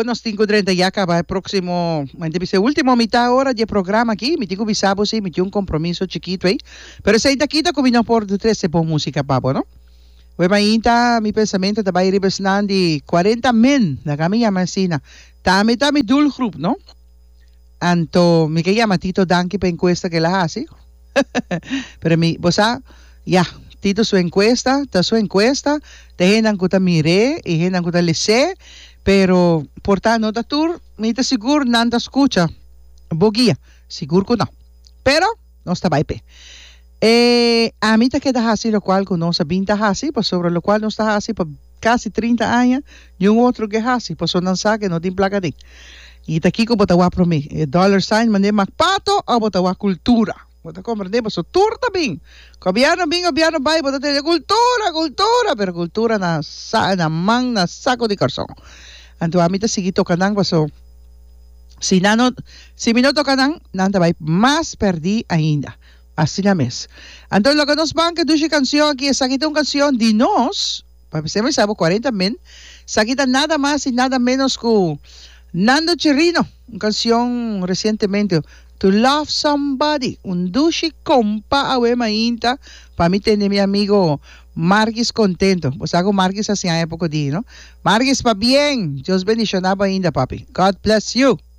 bueno, 5:30 ya acaba el próximo, dice, último mitad hora de programa aquí, me digo bisabo, sí, me dio un compromiso chiquito ahí, pero ese taquito combinó por 13 por música, papo, ¿no? Hoy mañana mi pensamiento te va a ir de 40 men, la camilla masina, tami dul group, ¿no? Anto, mi que llama Tito Danke para encuesta que la hace, pero mi, vos ya, Tito su encuesta, te gendan que te mire, y gendan que te lese, pero por tal nota tour, me te seguro nada escucha, boguía, seguro que no, pero no está baipe. A mí te queda así, lo cual que no se pinta así, pues sobre lo cual no está así por casi 30 años, y un otro que es así, pues son que no tiene placa de. Y te aquí como te voy a prometer, $sign, mandé más pato, o te voy a cultura. Vos te comprendemos, so tour también. Gobierno, va, vos te de cultura, pero cultura na saco de corazón. Entonces a mí te seguí tocando, pues, si me no tocan, nada va más perdí ainda. Así la mes. Entonces lo que nos van que tu canción aquí es aquí una canción de nos, para empezar me sabo 40 men, saquita nada más y nada menos que Nando Cherrino, una canción recientemente, To Love Somebody, un dushi compa a inta, para mí tiene mi amigo Marquis contento, pues hago Marquis hace época de, ¿no? Marquis va bien, Dios bendicionaba ainda, papi. God bless you.